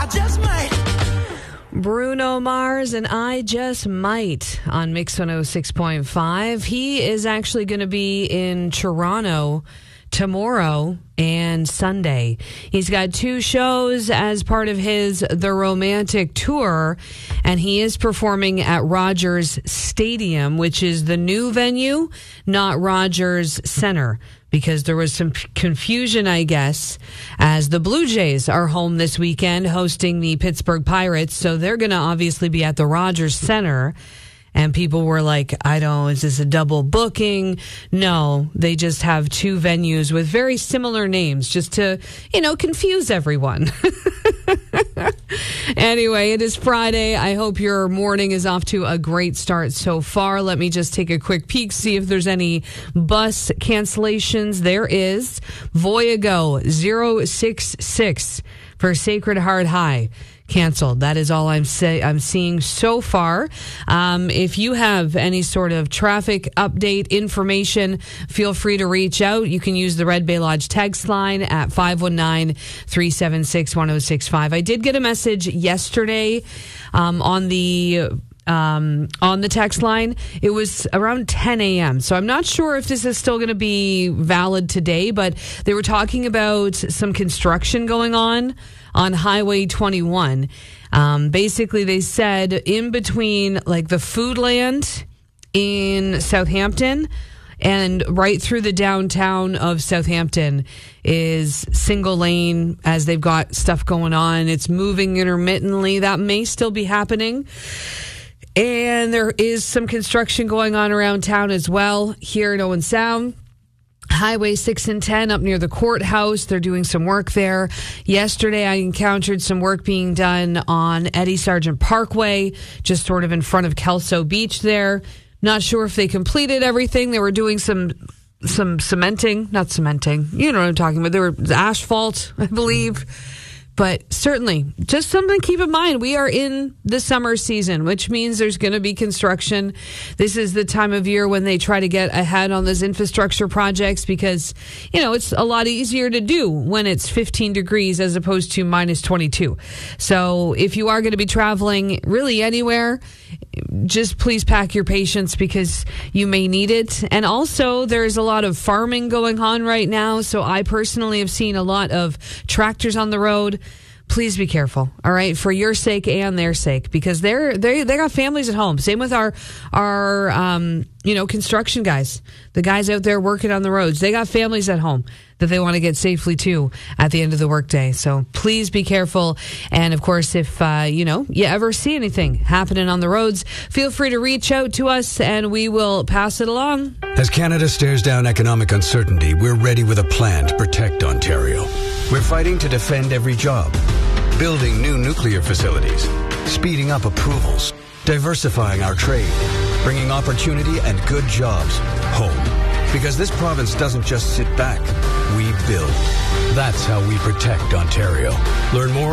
just might. Bruno Mars and I Just Might on Mix 106.5. He is actually going to be in Toronto tomorrow and Sunday. He's got 2 shows as part of his The Romantic Tour, and he is performing at Rogers Stadium, which is the new venue, not Rogers Center, because there was some confusion, I guess, as the Blue Jays are home this weekend hosting the Pittsburgh Pirates, so they're going to obviously be at the Rogers Center. And people were like, is this a double booking? No, they just have 2 venues with very similar names just to, confuse everyone. Anyway, it is Friday. I hope your morning is off to a great start so far. Let me just take a quick peek, see if there's any bus cancellations. There is. Voyago 066 for Sacred Heart High. Canceled. That is all I'm seeing so far. If you have any sort of traffic update information, feel free to reach out. You can use the Red Bay Lodge text line at 519-376-1065. I did get a message yesterday on the text line. It was around 10 a.m. So I'm not sure if this is still going to be valid today, but they were talking about some construction going on Highway 21. Basically, they said in between like the Foodland in Southampton and right through the downtown of Southampton is single lane as they've got stuff going on. It's moving intermittently. That may still be happening. And there is some construction going on around town as well here in Owen Sound. Highway 6 and 10 up near the courthouse. They're doing some work there. Yesterday, I encountered some work being done on Eddie Sargent Parkway, just sort of in front of Kelso Beach there. Not sure if they completed everything. They were doing some cementing. Not cementing. You know what I'm talking about. There was asphalt, I believe. But certainly, just something to keep in mind. We are in the summer season, which means there's going to be construction. This is the time of year when they try to get ahead on those infrastructure projects because, it's a lot easier to do when it's 15 degrees as opposed to minus 22. So if you are going to be traveling really anywhere, just please pack your patience because you may need it. And also, there's a lot of farming going on right now. So I personally have seen a lot of tractors on the road. Please be careful, all right, for your sake and their sake, because they got families at home. Same with our construction guys, the guys out there working on the roads. They got families at home that they want to get safely to at the end of the workday. So please be careful. And of course, if you ever see anything happening on the roads, feel free to reach out to us and we will pass it along. As Canada stares down economic uncertainty, we're ready with a plan to protect Ontario. We're fighting to defend every job, building new nuclear facilities, speeding up approvals, diversifying our trade, bringing opportunity and good jobs home. Because this province doesn't just sit back, we build. That's how we protect Ontario. Learn more